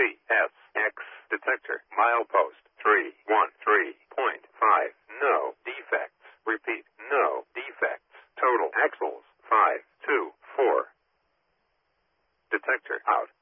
CSX detector. Milepost 313.5. No defects. Repeat, no defects. Total axles 524. Detector out.